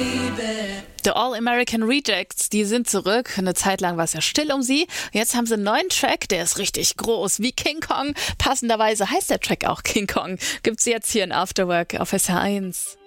The All-American Rejects, die sind zurück. Eine Zeit lang war es ja still um sie. Jetzt haben sie einen neuen Track, der ist richtig groß, wie King Kong. Passenderweise heißt der Track auch King Kong. Gibt's jetzt hier in Afterwork auf SR1.